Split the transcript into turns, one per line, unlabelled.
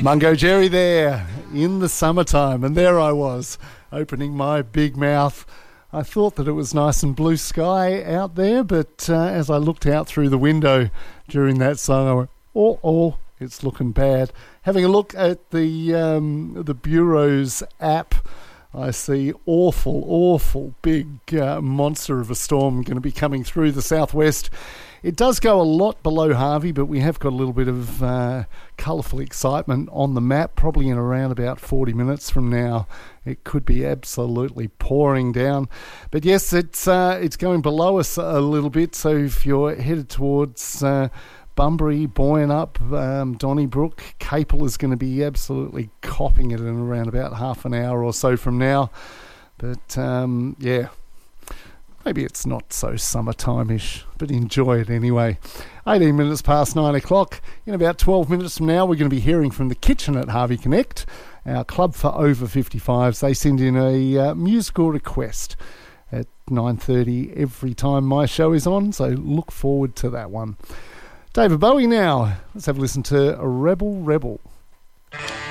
Mungo Jerry there in the summertime, and there I was opening my big mouth. I thought that it was nice and blue sky out there, but as I looked out through the window during that song, I went, oh, it's looking bad. Having a look at the Bureau's app, I see awful big monster of a storm going to be coming through the southwest. It does go a lot below Harvey, but we have got a little bit of colourful excitement on the map. Probably in around about 40 minutes from now, it could be absolutely pouring down. But yes, it's going below us a little bit. So if you're headed towards Bunbury, Boyanup, Donnybrook, Capel is going to be absolutely copping it in around about half an hour or so from now. But yeah. Maybe it's not so summertime-ish, but enjoy it anyway. 18 minutes past 9 o'clock. In about 12 minutes from now, we're going to be hearing from the Kitchen at Harvey Connect, our club for over 55s. They send in a musical request at 9:30 every time my show is on, so look forward to that one. David Bowie now. Let's have a listen to Rebel Rebel.